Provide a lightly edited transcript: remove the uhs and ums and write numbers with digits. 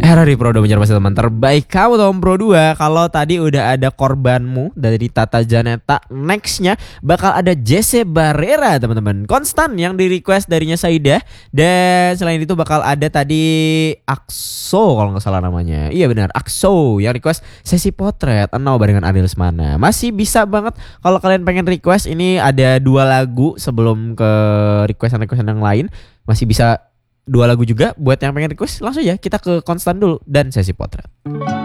RRI Pro 2 menjadi teman terbaik kamu Tom Pro 2. Kalau tadi udah ada korbanmu dari Tata Janeta, nextnya bakal ada Jesse Barrera teman-teman, konstan yang di request darinya Saidah. Dan selain itu bakal ada tadi Akso kalau nggak salah namanya. Iya benar, Akso yang request sesi potret Enau barengan Adil Lesmana. Masih bisa banget kalau kalian pengen request. Ini ada 2 lagu sebelum ke requestan yang lain. Masih bisa 2 lagu juga buat yang pengen request. Langsung ya kita ke konstan dulu dan sesi potret.